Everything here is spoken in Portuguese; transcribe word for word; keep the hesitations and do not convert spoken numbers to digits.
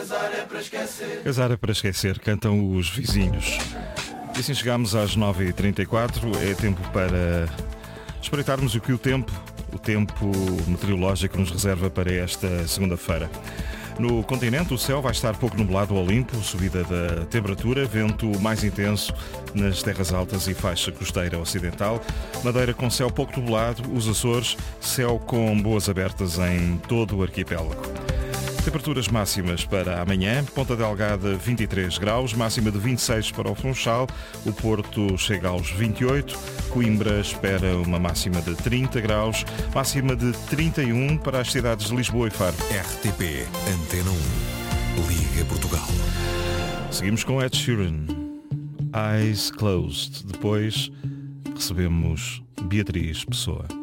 Casar é para esquecer, cantam os vizinhos. E assim chegamos às nove e trinta e quatro, é tempo para espreitarmos o que o tempo, o tempo meteorológico nos reserva para esta segunda-feira. No continente, o céu vai estar pouco nublado ou limpo, subida da temperatura, vento mais intenso nas terras altas e faixa costeira ocidental. Madeira com céu pouco nublado, os Açores, céu com boas abertas em todo o arquipélago. Temperaturas máximas para amanhã, Ponta Delgada vinte e três graus, máxima de vinte e seis para o Funchal, o Porto chega aos vinte e oito, Coimbra espera uma máxima de trinta graus, máxima de trinta e um para as cidades de Lisboa e Faro. R T P Antena um, Liga Portugal. Seguimos com Ed Sheeran, Eyes Closed. Depois recebemos Beatriz Pessoa.